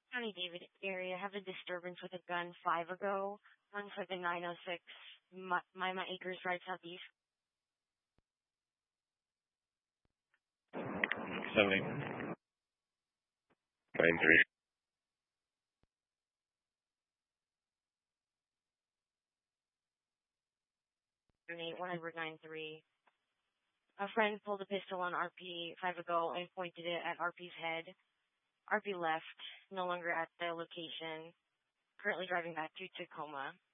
County David area have a disturbance with a gun 5 ago on 7906 Mima Acres Drive Southeast. 70. 193. A friend pulled a pistol on RP 5 ago and pointed it at RP's head. RP left, no longer at the location, currently driving back to Tacoma.